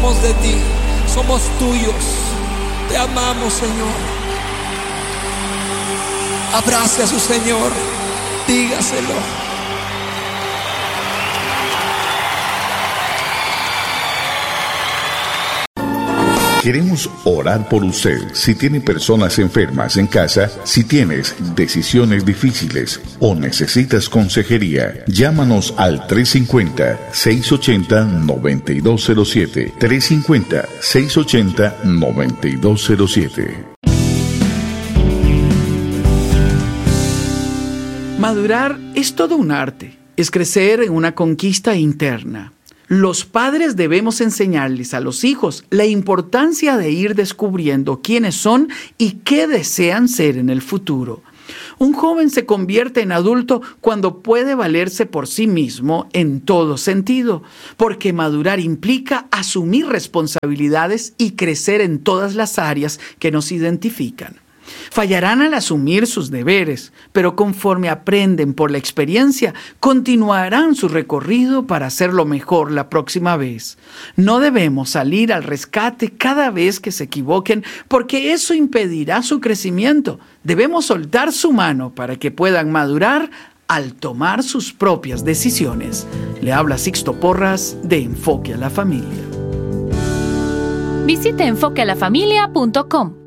somos de ti, somos tuyos. Te amamos, Señor. Abrace a su Señor, dígaselo. Queremos orar por usted. Si tiene personas enfermas en casa, si tienes decisiones difíciles o necesitas consejería, llámanos al 350-680-9207. 350-680-9207. Madurar es todo un arte. Es crecer en una conquista interna. Los padres debemos enseñarles a los hijos la importancia de ir descubriendo quiénes son y qué desean ser en el futuro. Un joven se convierte en adulto cuando puede valerse por sí mismo en todo sentido, porque madurar implica asumir responsabilidades y crecer en todas las áreas que nos identifican. Fallarán al asumir sus deberes, pero conforme aprenden por la experiencia, continuarán su recorrido para hacerlo mejor la próxima vez. No debemos salir al rescate cada vez que se equivoquen, porque eso impedirá su crecimiento. Debemos soltar su mano para que puedan madurar al tomar sus propias decisiones. Le habla Sixto Porras de Enfoque a la Familia. Visite enfoquealafamilia.com.